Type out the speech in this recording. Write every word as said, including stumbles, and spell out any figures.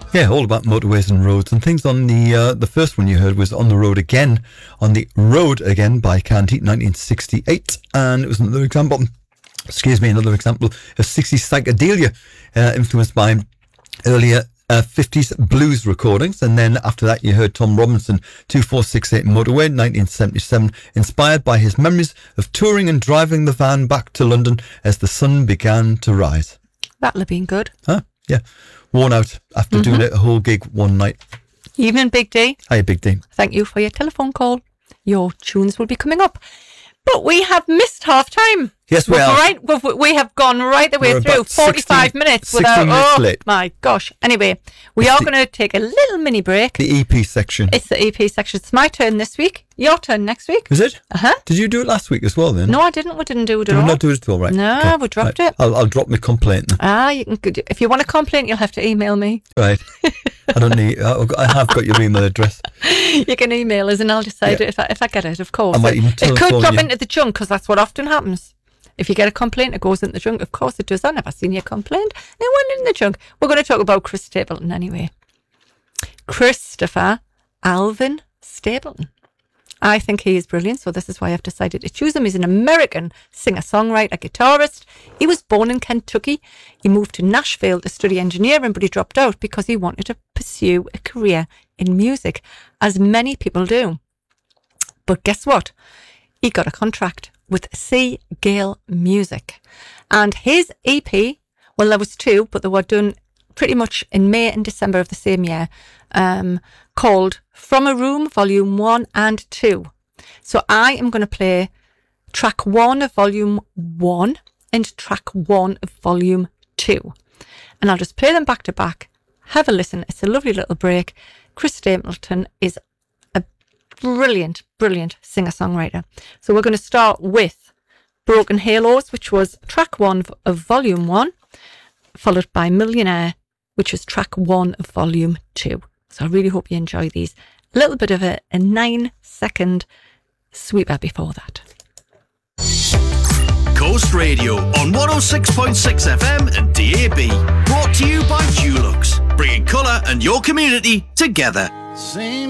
Yeah, all about motorways and roads and things. On the uh, the first one you heard was On the Road Again, On the Road Again by Candy, nineteen sixty-eight, and it was another example, excuse me, another example of sixties psychedelia, uh, influenced by earlier uh, fifties blues recordings. And then after that you heard Tom Robinson, two four six eight Motorway, nineteen seventy-seven, inspired by his memories of touring and driving the van back to London as the sun began to rise. That'll have been good. Huh? Yeah. Worn out after mm-hmm. doing it a whole gig one night. Evening, Big D. Hi, Big D. Thank you for your telephone call. Your tunes will be coming up. But we have missed half time. Yes, we We're are. Right, we've, we have gone right the way We're through. forty-five sixteen, minutes sixteen without. minutes Oh, late. my gosh. Anyway, we It's are the- going to take a little mini break. The E P section. It's the E P section. It's my turn this week. Your turn next week. Is it? Uh huh. Did you do it last week as well then? No, I didn't. We didn't do it Did at we all. not do it at all, right? No, Okay. we dropped Right. it. I'll, I'll drop my complaint now. Ah, you can. If you want a complaint, you'll have to email me. Right. I don't need, I have got your email address. You can email us and I'll decide Yeah. if I, if I get it, of course. I might even it could telephone drop you. into the junk because that's what often happens. If you get a complaint, it goes into the junk. Of course it does. I've never seen your complaint. It went in the junk. We're going to talk about Chris Stapleton anyway. Christopher Alvin Stapleton. I think he is brilliant, so this is why I've decided to choose him. He's an American singer-songwriter, guitarist. He was born in Kentucky. He moved to Nashville to study engineering, but he dropped out because he wanted to pursue a career in music, as many people do. But guess what? He got a contract with C. Gale Music. And his E P, well, there was two, but they were done pretty much in May and December of the same year, um, called From a Room, Volume one and two. So I am going to play track one of Volume one and track one of Volume two. And I'll just play them back to back. Have a listen. It's a lovely little break. Chris Stapleton is a brilliant, brilliant singer-songwriter. So we're going to start with Broken Halos, which was track one of Volume one, followed by Millionaire, which was track one of Volume two. So I really hope you enjoy these. A little bit of a, a nine-second sweeper before that. Coast Radio on one oh six point six F M and D A B. Brought to you by Dulux, bringing colour and your community together. Same